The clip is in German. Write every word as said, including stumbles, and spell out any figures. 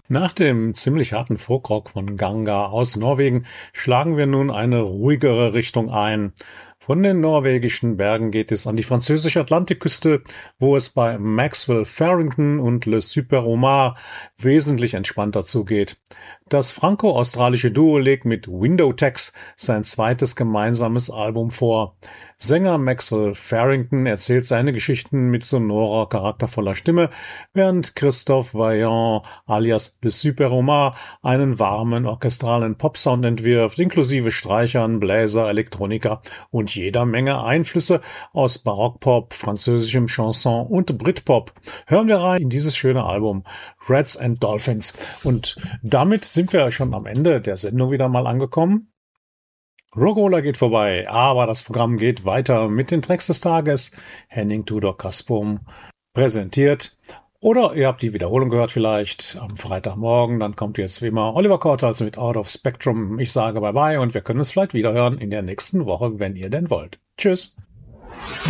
Nach dem ziemlich harten Folkrock von Ganga aus Norwegen schlagen wir nun eine ruhigere Richtung ein. Von den norwegischen Bergen geht es an die französische Atlantikküste, wo es bei Maxwell Farrington und Le Super Omar wesentlich entspannter zugeht. Das franco-australische Duo legt mit Window Tax sein zweites gemeinsames Album vor. Sänger Maxwell Farrington erzählt seine Geschichten mit sonorer, charaktervoller Stimme, während Christophe Vaillant alias Le Super Omar einen warmen orchestralen Popsound entwirft, inklusive Streichern, Bläser, Elektronika und jeder Menge Einflüsse aus Barockpop, französischem Chanson und Britpop. Hören wir rein in dieses schöne Album Rats and Dolphins. Und damit sind wir schon am Ende der Sendung wieder mal angekommen. Rock'n'Roller geht vorbei, aber das Programm geht weiter mit den Tracks des Tages. Henning Tudor Kaspum präsentiert. Oder ihr habt die Wiederholung gehört vielleicht am Freitagmorgen. Dann kommt jetzt wie immer Oliver Kortals mit Out of Spectrum. Ich sage bye bye und wir können es vielleicht wieder hören in der nächsten Woche, wenn ihr denn wollt. Tschüss.